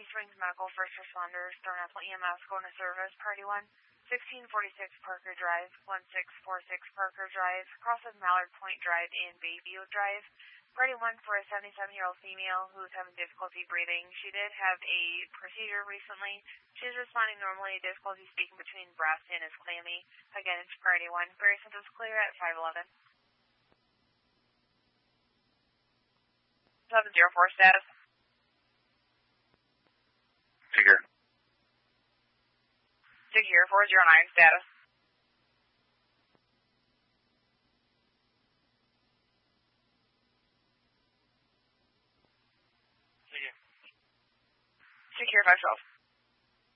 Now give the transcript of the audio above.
Springs Medical First Responders, Thornapple EMS going to service, Party 1, 1646 Parker Drive, 1646 Parker Drive, cross of Mallard Point Drive and Bayview Drive. Party 1 for a 77-year-old female who is having difficulty breathing. She did have a procedure recently. She's responding normally, difficulty speaking between breaths and is clammy. Again, it's Party 1. Very symptoms clear at 511. 704 status. Secure. Secure, 409 status. Secure 512.